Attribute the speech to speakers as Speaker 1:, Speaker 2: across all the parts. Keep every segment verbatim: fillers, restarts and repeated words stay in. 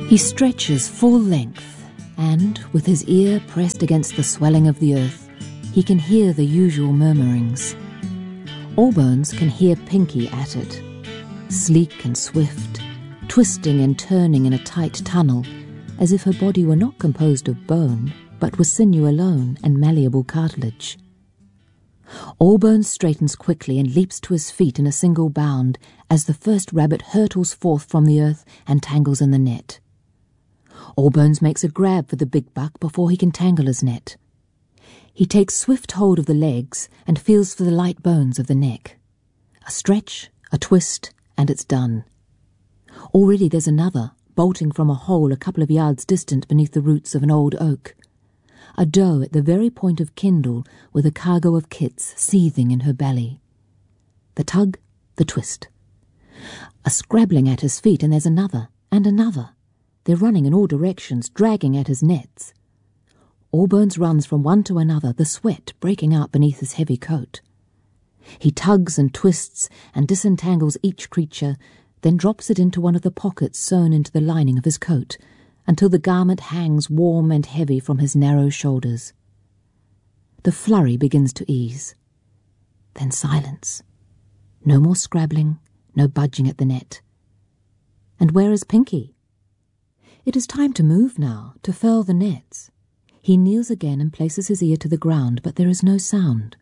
Speaker 1: He stretches full length, and, with his ear pressed against the swelling of the earth, he can hear the usual murmurings. Allbones can hear Pinky at it, sleek and swift, twisting and turning in a tight tunnel, as if her body were not composed of bone, but was sinew alone and malleable cartilage. Allbones straightens quickly and leaps to his feet in a single bound as the first rabbit hurtles forth from the earth and tangles in the net. Allbones makes a grab for the big buck before he can tangle his net. He takes swift hold of the legs and feels for the light bones of the neck. A stretch, a twist, and it's done. Already there's another, bolting from a hole a couple of yards distant beneath the roots of an old oak. A doe at the very point of kindle with a cargo of kits seething in her belly. The tug, the twist. A scrabbling at his feet, and there's another, and another. They're running in all directions, dragging at his nets. Allbones runs from one to another, the sweat breaking out beneath his heavy coat. He tugs and twists and disentangles each creature, then drops it into one of the pockets sewn into the lining of his coat, until the garment hangs warm and heavy from his narrow shoulders. The flurry begins to ease. Then silence. No more scrabbling, no budging at the net. And where is Pinky? It is time to move now, to furl the nets. He kneels again and places his ear to the ground, but there is no sound.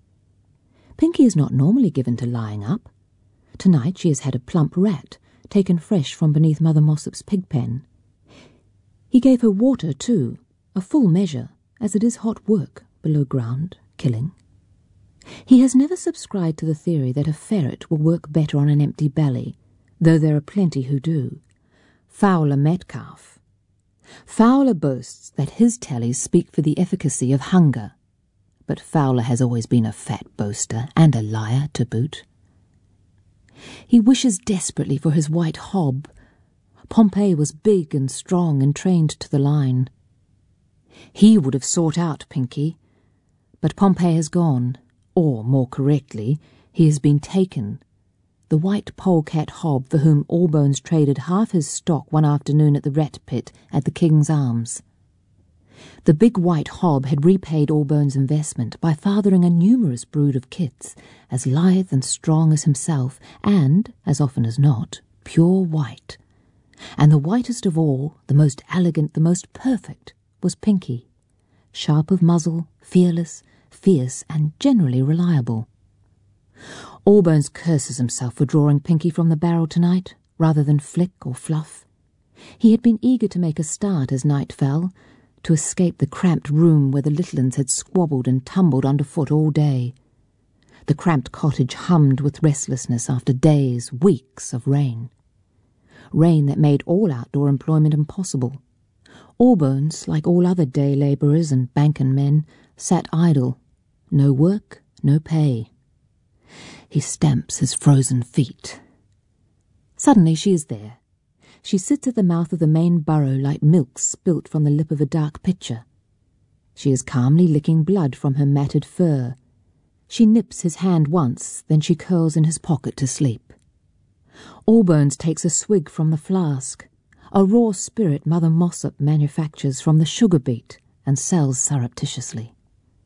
Speaker 1: Pinky is not normally given to lying up. Tonight she has had a plump rat, taken fresh from beneath Mother Mossop's pig pen. He gave her water, too, a full measure, as it is hot work below ground, killing. He has never subscribed to the theory that a ferret will work better on an empty belly, though there are plenty who do. Fowler Metcalf. Fowler boasts that his tallies speak for the efficacy of hunger, but Fowler has always been a fat boaster and a liar to boot. He wishes desperately for his white hob. Pompey was big and strong and trained to the line. He would have sought out Pinky, but Pompey has gone, or, more correctly, he has been taken. The white polecat hob for whom Allbones traded half his stock one afternoon at the rat pit at the King's Arms. The big white hob had repaid Allbones' investment by fathering a numerous brood of kits, as lithe and strong as himself, and, as often as not, pure white. And the whitest of all, the most elegant, the most perfect, was Pinky, sharp of muzzle, fearless, fierce, and generally reliable. Allbones curses himself for drawing Pinky from the barrel tonight, rather than Flick or Fluff. He had been eager to make a start as night fell, to escape the cramped room where the little uns had squabbled and tumbled underfoot all day. The cramped cottage hummed with restlessness after days, weeks of rain. Rain that made all outdoor employment impossible. Allbones, like all other day labourers and banking men, sat idle. No work, no pay. He stamps his frozen feet. Suddenly she is there. She sits at the mouth of the main burrow like milk spilt from the lip of a dark pitcher. She is calmly licking blood from her matted fur. She nips his hand once, then she curls in his pocket to sleep. Allbones takes a swig from the flask, a raw spirit Mother Mossop manufactures from the sugar beet and sells surreptitiously.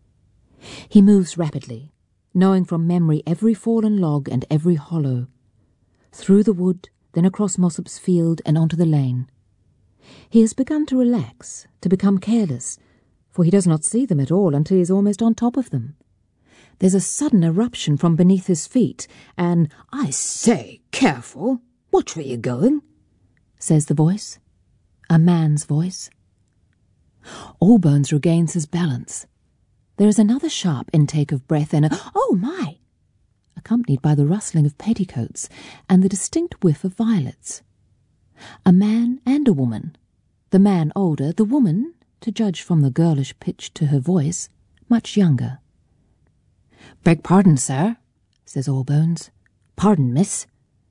Speaker 1: He moves rapidly, knowing from memory every fallen log and every hollow. Through the wood, then across Mossop's field and onto the lane. He has begun to relax, to become careless, for he does not see them at all until he is almost on top of them. There's a sudden eruption from beneath his feet, and, "I say, careful, watch where you're going," says the voice. A man's voice. Allbones regains his balance. There is another sharp intake of breath and a "Oh, my!" accompanied by the rustling of petticoats and the distinct whiff of violets. A man and a woman, the man older, the woman, to judge from the girlish pitch to her voice, much younger. "Beg pardon, sir," says Allbones. "Pardon, miss."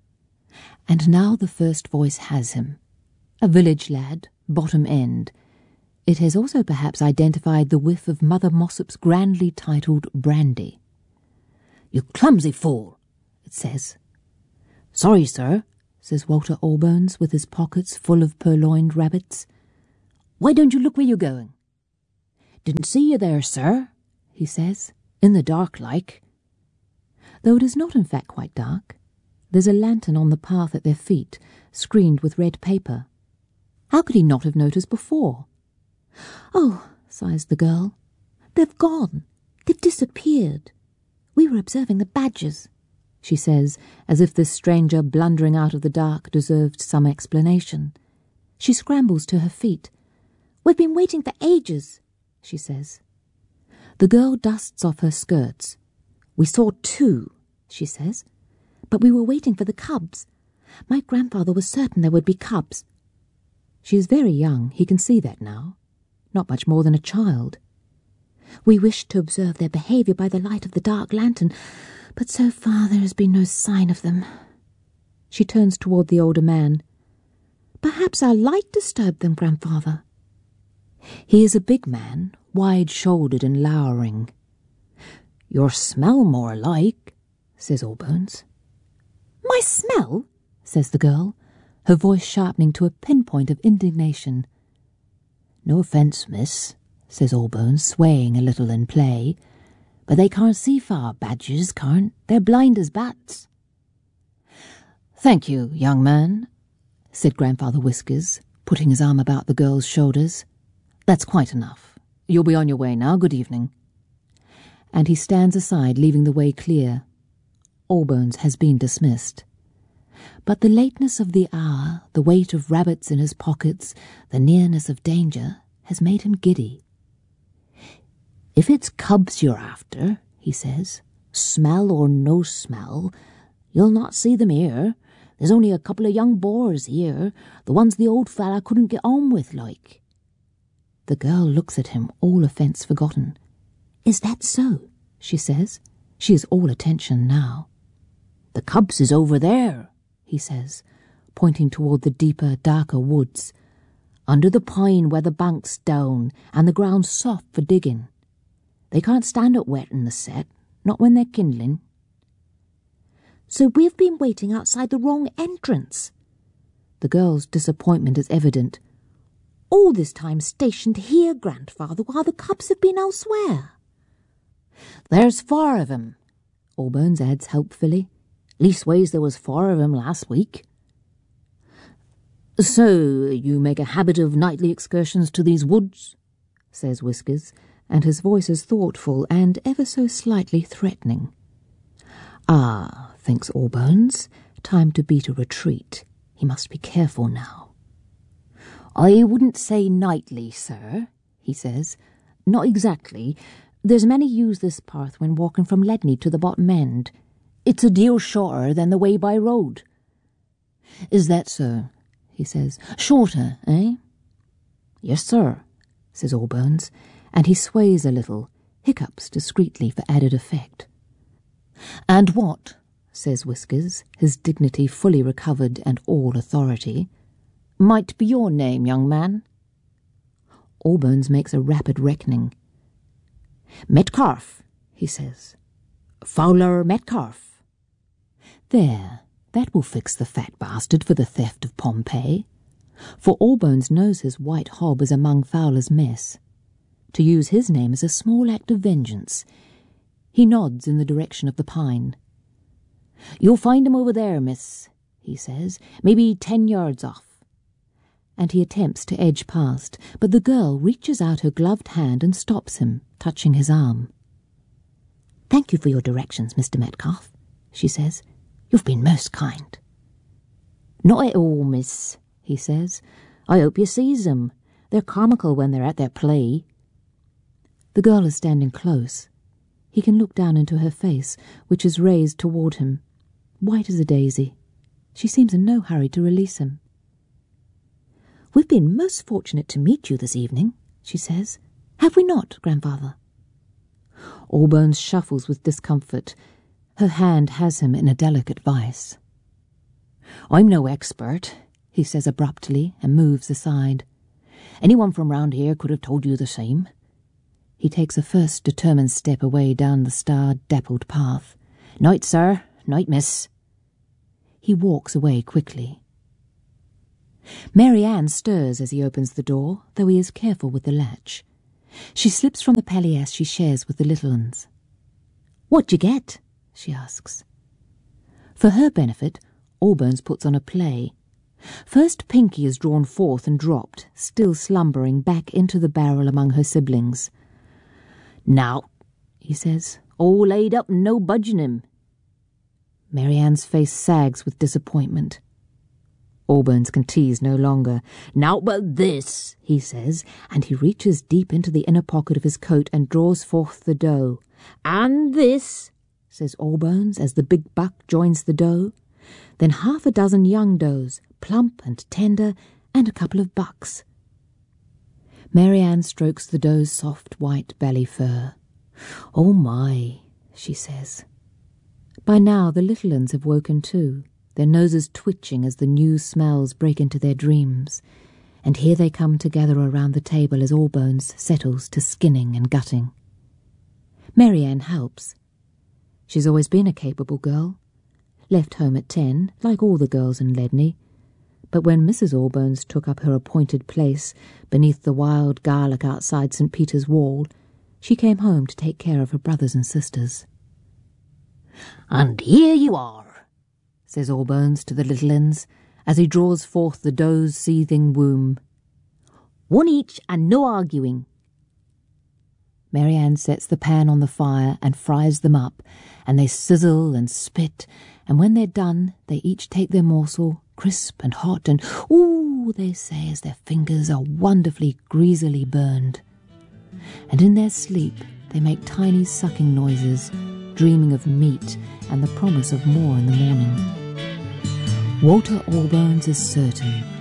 Speaker 1: And now the first voice has him. A village lad, bottom end. It has also perhaps identified the whiff of Mother Mossop's grandly titled brandy. "You clumsy fool," it says. "Sorry, sir," says Walter Allbones, with his pockets full of purloined rabbits. "Why don't you look where you're going?" "Didn't see you there, sir," he says, "in the dark like." Though it is not in fact quite dark, there's a lantern on the path at their feet, screened with red paper. How could he not have noticed before? "Oh," sighs the girl, "they've gone. They've disappeared. We were observing the badgers," she says, as if this stranger blundering out of the dark deserved some explanation. She scrambles to her feet. "We've been waiting for ages," she says. The girl dusts off her skirts. "We saw two," she says, "but we were waiting for the cubs. My grandfather was certain there would be cubs." She is very young, he can see that now. Not much more than a child. "We wished to observe their behaviour by the light of the dark lantern, but so far there has been no sign of them." She turns toward the older man. "Perhaps our light disturbed them, grandfather." He is a big man, wide-shouldered and lowering. "Your smell more like," says Allbones. "My smell?" says the girl, her voice sharpening to a pinpoint of indignation. "No offence, miss," says Allbones, swaying a little in play, "but they can't see far, badgers can't. They're blind as bats." "Thank you, young man," said Grandfather Whiskers, putting his arm about the girl's shoulders. "That's quite enough. You'll be on your way now. Good evening." And he stands aside, leaving the way clear. Allbones has been dismissed. But the lateness of the hour, the weight of rabbits in his pockets, the nearness of danger, has made him giddy. "If it's cubs you're after," he says, "smell or no smell, you'll not see them here. There's only a couple of young boars here, the ones the old fella couldn't get on with, like." The girl looks at him, all offence forgotten. "Is that so?" she says. She is all attention now. "The cubs is over there," he says, pointing toward the deeper, darker woods, "under the pine where the bank's down and the ground's soft for digging. They can't stand it wet in the set, not when they're kindling." "So we've been waiting outside the wrong entrance." The girl's disappointment is evident. "All this time stationed here, grandfather, while the cubs have been elsewhere." "There's four of 'em," Allbones adds helpfully. "Leastways there was four of 'em last week." "So you make a habit of nightly excursions to these woods?" says Whiskers, and his voice is thoughtful and ever so slightly threatening. Ah, thinks Allbones, time to beat a retreat. He must be careful now. "I wouldn't say nightly, sir," he says. "Not exactly. There's many use this path when walking from Ledney to the bottom end. It's a deal shorter than the way by road." "Is that so?" he says. "Shorter, eh?" "Yes, sir," says Allbones, and he sways a little, hiccups discreetly for added effect. "And what," says Whiskers, his dignity fully recovered and all authority, "might be your name, young man?" Allbones makes a rapid reckoning. "Metcalfe," he says. "Fowler Metcalfe." There, that will fix the fat bastard for the theft of Pompeii. For Allbones knows his white hob is among Fowler's mess. To use his name is a small act of vengeance. He nods in the direction of the pine. "You'll find him over there, miss," he says, "maybe ten yards off." And he attempts to edge past, but the girl reaches out her gloved hand and stops him, touching his arm. "Thank you for your directions, Mister Metcalfe," she says. "You've been most kind." "Not at all, miss," he says. "I hope you sees 'em. They're comical when they're at their play." The girl is standing close. He can look down into her face, which is raised toward him, white as a daisy. She seems in no hurry to release him. "We've been most fortunate to meet you this evening," she says. "Have we not, grandfather?" Allbones shuffles with discomfort. Her hand has him in a delicate vice. "I'm no expert," he says abruptly and moves aside. "Anyone from round here could have told you the same." He takes a first determined step away down the star-dappled path. "Night, sir. Night, miss." He walks away quickly. Mary Ann stirs as he opens the door, though he is careful with the latch. She slips from the palliasse she shares with the little ones. "What'd you get?" she asks. For her benefit, Allbones puts on a play. First Pinky is drawn forth and dropped, still slumbering, back into the barrel among her siblings. "Now," he says, "all laid up and no budging him." Mary Ann's face sags with disappointment. Allbones can tease no longer. "Now but this," he says, and he reaches deep into the inner pocket of his coat and draws forth the dough. "And this," says Allbones, as the big buck joins the dough. Then half a dozen young does, plump and tender, and a couple of bucks. Mary Ann strokes the doe's soft white belly fur. "Oh my," she says. By now the little ones have woken too, their noses twitching as the new smells break into their dreams, and here they come to gather around the table as Allbones settles to skinning and gutting. Mary Ann helps. She's always been a capable girl, left home at ten, like all the girls in Ledney, but when Missus Allbones took up her appointed place beneath the wild garlic outside Saint Peter's wall, she came home to take care of her brothers and sisters. "And here you are," says Allbones to the little uns, as he draws forth the doe's seething womb. "One each and no arguing." Mary Ann sets the pan on the fire and fries them up, and they sizzle and spit, and when they're done, they each take their morsel, crisp and hot, and "ooh," they say as their fingers are wonderfully greasily burned. And in their sleep they make tiny sucking noises, dreaming of meat and the promise of more in the morning. Walter Allbones is certain